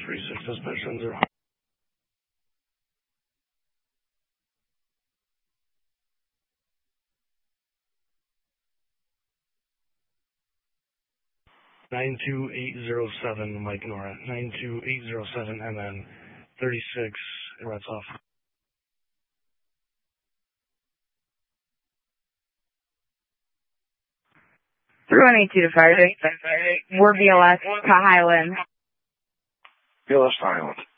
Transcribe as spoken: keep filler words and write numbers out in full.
three six dispatch one zero. nine two eight zero seven, Mike Nora. nine two eight zero seven M N thirty-six, Ratzhoff. three one eight two to Fire. We're B L S to Highland. B L S to Highland.